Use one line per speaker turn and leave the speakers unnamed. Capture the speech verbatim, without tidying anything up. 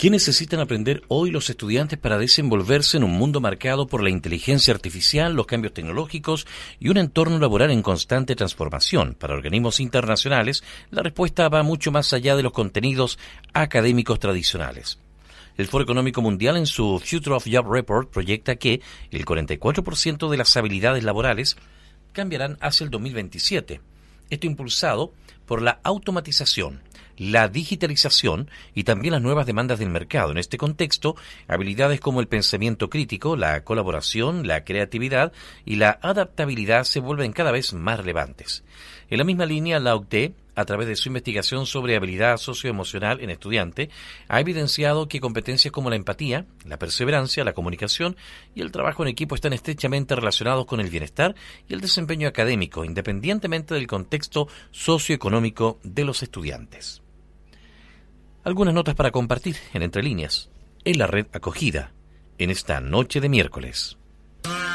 ¿Qué necesitan aprender hoy los estudiantes para desenvolverse en un mundo marcado por la inteligencia artificial, los cambios tecnológicos y un entorno laboral en constante transformación? Para organismos internacionales, la respuesta va mucho más allá de los contenidos académicos tradicionales. El Foro Económico Mundial, en su Future of Job Report, proyecta que el cuarenta y cuatro por ciento de las habilidades laborales cambiarán hacia el dos mil veintisiete. Esto impulsado por la automatización, la digitalización y también las nuevas demandas del mercado. En este contexto, habilidades como el pensamiento crítico, la colaboración, la creatividad y la adaptabilidad se vuelven cada vez más relevantes. En la misma línea, la O C D E, a través de su investigación sobre habilidad socioemocional en estudiante, ha evidenciado que competencias como la empatía, la perseverancia, la comunicación y el trabajo en equipo están estrechamente relacionados con el bienestar y el desempeño académico, independientemente del contexto socioeconómico de los estudiantes. Algunas notas para compartir en Entre Líneas, en la red Acogida, en esta noche de miércoles.